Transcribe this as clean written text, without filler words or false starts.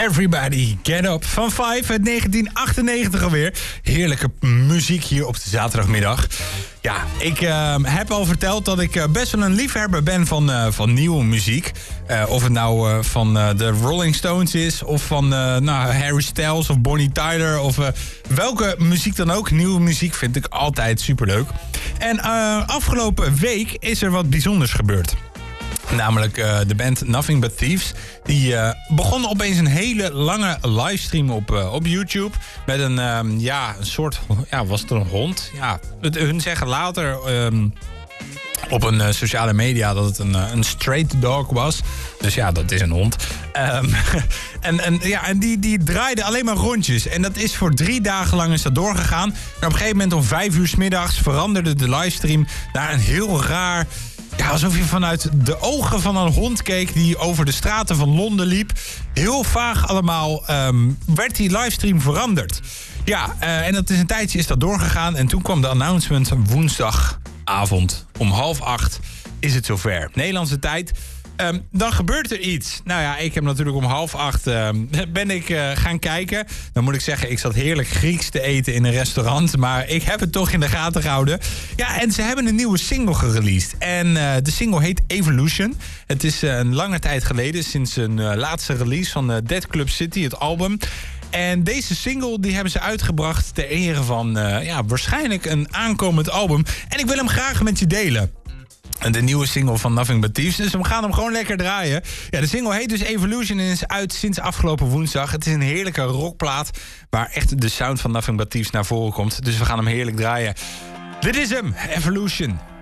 Everybody Get Up van Five uit 1998 alweer. Heerlijke muziek hier op de zaterdagmiddag. Ja, ik heb al verteld dat ik best wel een liefhebber ben van nieuwe muziek. Of het nou van de Rolling Stones is, of van Harry Styles of Bonnie Tyler, of welke muziek dan ook. Nieuwe muziek vind ik altijd superleuk. En afgelopen week is er wat bijzonders gebeurd. Namelijk de band Nothing But Thieves. Die begon opeens een hele lange livestream op YouTube. Met een soort... Ja, was het een hond? Ja, hun zeggen later op een sociale media dat het een straight dog was. Dus ja, dat is een hond. En die draaide alleen maar rondjes. En dat is voor 3 dagen lang is dat doorgegaan. En op een gegeven moment om 5 uur 's middags veranderde de livestream naar een heel raar... Ja, alsof je vanuit de ogen van een hond keek die over de straten van Londen liep. Heel vaag allemaal werd die livestream veranderd. Ja, en dat is een tijdje is dat doorgegaan. En toen kwam de announcement woensdagavond om 7:30 is het zover. Nederlandse tijd. Dan gebeurt er iets. Nou ja, ik heb natuurlijk om 7:30 ben ik gaan kijken. Dan moet ik zeggen, ik zat heerlijk Grieks te eten in een restaurant. Maar ik heb het toch in de gaten gehouden. Ja, en ze hebben een nieuwe single gereleased. En de single heet Evolution. Het is een lange tijd geleden, sinds een laatste release van Dead Club City, het album. En deze single die hebben ze uitgebracht ter ere van waarschijnlijk een aankomend album. En ik wil hem graag met je delen. De nieuwe single van Nothing But Thieves. Dus we gaan hem gewoon lekker draaien. Ja, de single heet dus Evolution en is uit sinds afgelopen woensdag. Het is een heerlijke rockplaat waar echt de sound van Nothing But Thieves naar voren komt. Dus we gaan hem heerlijk draaien. Dit is hem, Evolution.